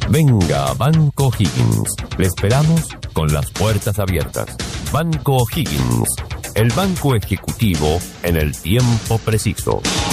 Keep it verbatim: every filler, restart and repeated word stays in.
Venga, Banco O'Higgins. Le esperamos con las puertas abiertas. Banco O'Higgins, el banco ejecutivo en el tiempo preciso.